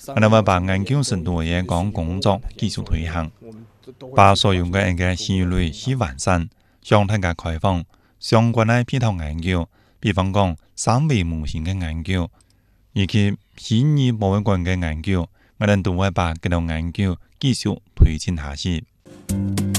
我哋會把研究深度嘅講工作繼續推行，把所用嘅一個系類去完善，向大家開放相關嘅配套研究，比方講三維模型嘅研究，以及虛擬博物館嘅研究，我哋都會把呢啲研究繼續推進下去。